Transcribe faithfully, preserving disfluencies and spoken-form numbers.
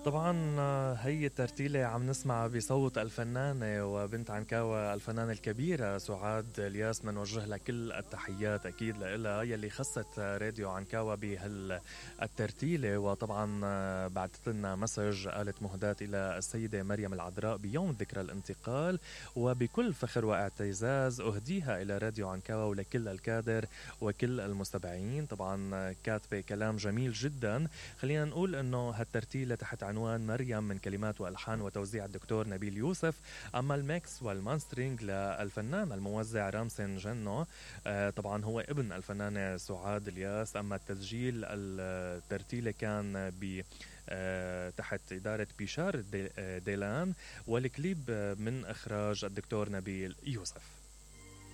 طبعا آه، هي الترتيلة عم نسمع بصوت الفنانة وبنت عنكاوى الفنانة الكبيرة سعاد الياس. بدنا نوجه لها كل التحيات أكيد لها يلي خصت راديو عنكاوى بهالترتيلة. وطبعا آه، بعثت لنا مسج قالت مهداة إلى السيدة مريم العذراء بيوم ذكرى الانتقال، وبكل فخر واعتزاز أهديها إلى راديو عنكاوى ولكل الكادر وكل المستمعين. طبعا آه، كاتبة كلام جميل جدا. خلينا نقول انه هالترتيلة تحت عنوان مريم من كلمات والحان وتوزيع الدكتور نبيل يوسف، اما الميكس والماسترينج للفنان الموزع رامسن جنو، آه طبعا هو ابن الفنانة سعاد الياس. اما التسجيل الترتيلة كان ب آه تحت إدارة بيشار دي- آه، ديلان، والكليب آه، من إخراج الدكتور نبيل يوسف.